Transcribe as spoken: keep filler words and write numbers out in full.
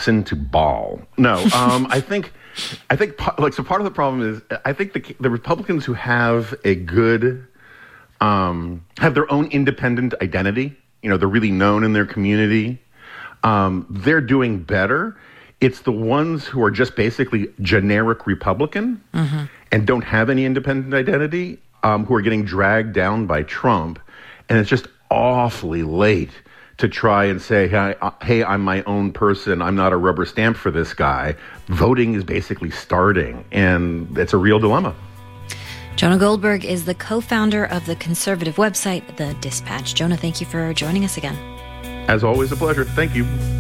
Jackson to Ball. No, um, I think, I think, like, so part of the problem is, I think the the Republicans who have a good, um, have their own independent identity, you know, they're really known in their community, um, they're doing better. It's the ones who are just basically generic Republican mm-hmm. and don't have any independent identity, um, who are getting dragged down by Trump. And it's just awfully late to try and say, hey, I, hey, I'm my own person. I'm not a rubber stamp for this guy. Voting is basically starting, and it's a real dilemma. Jonah Goldberg is the co-founder of the conservative website, The Dispatch. Jonah, thank you for joining us again. As always, a pleasure. Thank you.